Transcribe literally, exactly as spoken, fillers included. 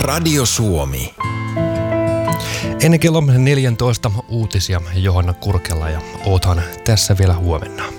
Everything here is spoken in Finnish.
Radio Suomi. Ennen kello neljätoista uutisia Johanna Kurkela ja oothan tässä vielä huomenna.